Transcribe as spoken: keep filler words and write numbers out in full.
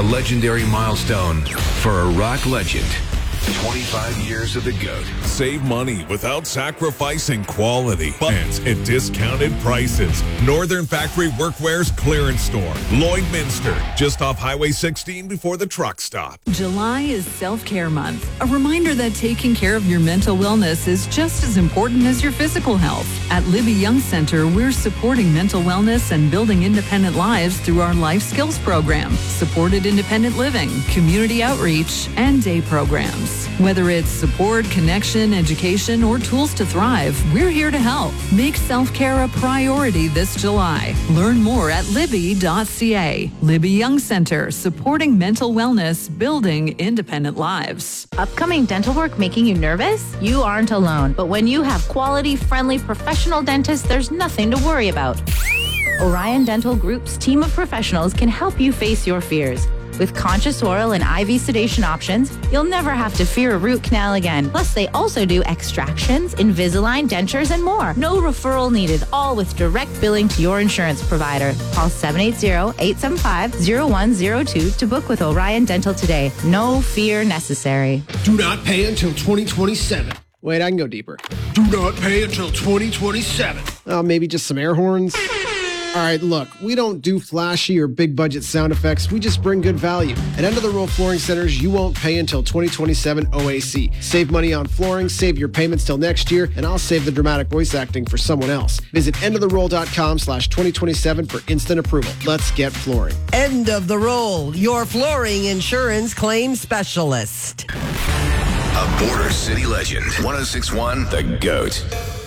A legendary milestone for a rock legend. twenty-five years of the GOAT. Save money without sacrificing quality. Buttons at discounted prices. Northern Factory Workwear's clearance store. Lloydminster, just off Highway sixteen before the truck stop. July is Self-Care Month. A reminder that taking care of your mental wellness is just as important as your physical health. At Libby Young Center, we're supporting mental wellness and building independent lives through our life skills program, supported independent living, community outreach, and day programs. Whether it's support, connection, education, or tools to thrive, we're here to help. Make self-care a priority this July. Learn more at libby dot c a. Libby Young Center, supporting mental wellness, building independent lives. Upcoming dental work making you nervous? You aren't alone. But when you have quality, friendly, professional dentists, there's nothing to worry about. Orion Dental Group's team of professionals can help you face your fears. With conscious oral and I V sedation options, you'll never have to fear a root canal again. Plus, they also do extractions, Invisalign, dentures, and more. No referral needed, all with direct billing to your insurance provider. Call seven eight zero, eight seven five, zero one zero two to book with Orion Dental today. No fear necessary. Do not pay until twenty twenty-seven. Wait, I can go deeper. Do not pay until twenty twenty-seven. Uh, maybe just some air horns? All right, look, we don't do flashy or big budget sound effects. We just bring good value. At End of the Row Flooring Centers, you won't pay until twenty twenty-seven O A C. Save money on flooring, save your payments till next year, and I'll save the dramatic voice acting for someone else. Visit end of the roll dot com slash twenty twenty-seven for instant approval. Let's get flooring. End of the Roll, your flooring insurance claim specialist. A Border City legend. one oh six point one The GOAT.